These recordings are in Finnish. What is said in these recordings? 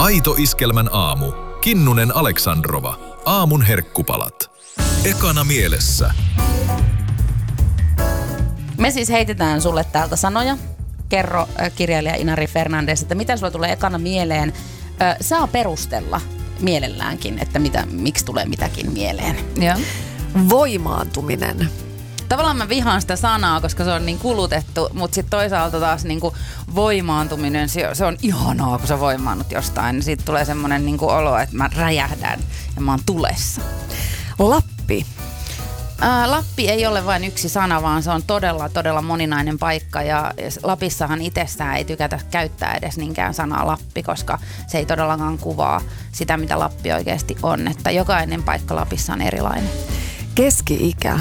Aito Iskelmän aamu. Kinnunen Aleksandrova. Aamun herkkupalat. Ekana mielessä. Me siis heitetään sulle täältä sanoja. Kerro kirjailija Inari Fernandes, että mitä sulla tulee ekana mieleen. Saa perustella mielelläänkin, että miksi tulee mitäkin mieleen. Joo. Voimaantuminen. Tavallaan mä vihaan sitä sanaa, koska se on niin kulutettu, mutta sitten toisaalta taas niin kuin voimaantuminen, se on ihanaa, kun sä voimaannut jostain. Siitä tulee semmoinen niin kuin olo, että mä räjähdän ja mä oon tulessa. Lappi. Lappi ei ole vain yksi sana, vaan se on todella, todella moninainen paikka ja Lapissahan itsessään ei tykätä käyttää edes niinkään sanaa Lappi, koska se ei todellakaan kuvaa sitä, mitä Lappi oikeasti on. Että jokainen paikka Lapissa on erilainen. Keski-ikä.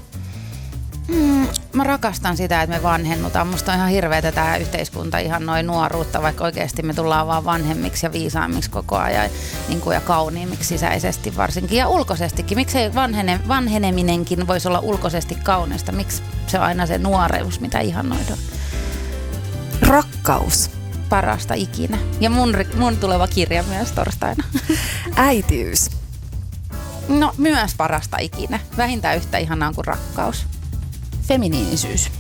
Mä rakastan sitä, että me vanhennutaan. Musta on ihan hirveetä tää yhteiskunta, ihan noin nuoruutta, vaikka oikeasti me tullaan vaan vanhemmiksi ja viisaammiksi koko ajan niin kuin, ja kauniimmiksi sisäisesti varsinkin ja ulkoisestikin. Miksei vanheneminenkin voisi olla ulkoisesti kaunista? Miksi se on aina se nuoreus, mitä ihannoidaan? Rakkaus. Parasta ikinä. Ja mun tuleva kirja myös torstaina. Äitiys. No myös parasta ikinä. Vähintään yhtä ihanaa kuin rakkaus. Feminiinisyys.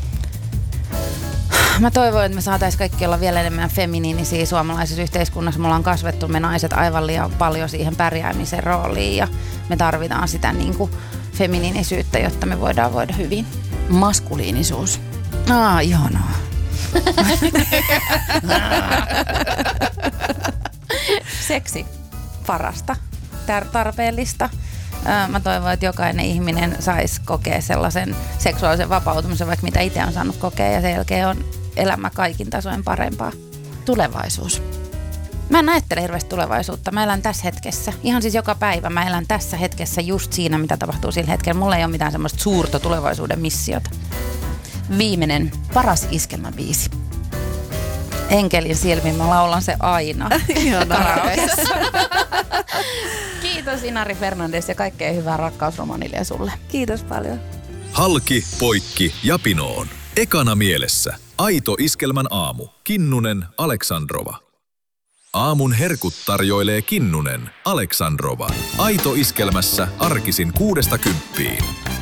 Mä toivon, että me saataisiin kaikki olla vielä enemmän feminiinisiä suomalaisessa yhteiskunnassa. Me ollaan kasvettu me naiset aivan liian paljon siihen pärjäämisen rooliin ja me tarvitaan sitä niin kuin feminiinisyyttä, jotta me voidaan voida hyvin. Maskuliinisuus. Ihanaa. Seksi. Parasta. Tarpeellista. Mä toivon, että jokainen ihminen saisi kokea sellaisen seksuaalisen vapautumisen, vaikka mitä itse on saanut kokea, ja sen jälkeen on elämä kaikin tasoin parempaa. Tulevaisuus. Mä en ajattele hirveästi tulevaisuutta. Mä elän tässä hetkessä. Ihan siis joka päivä mä elän tässä hetkessä just siinä, mitä tapahtuu sillä hetkellä. Mulla ei ole mitään semmoista suurta tulevaisuuden missiota. Viimeinen, paras iskelmäbiisi. Enkelin silmin mä laulan se aina. Kiitos Inari Fernandes ja kaikkea hyvää rakkausromanille sulle. Kiitos paljon. Halki, poikki ja pinoon. Ekana mielessä. Aito Iskelmän aamu. Kinnunen Aleksandrova. Aamun herkut tarjoilee Kinnunen Aleksandrova. Aito Iskelmässä arkisin 6–10.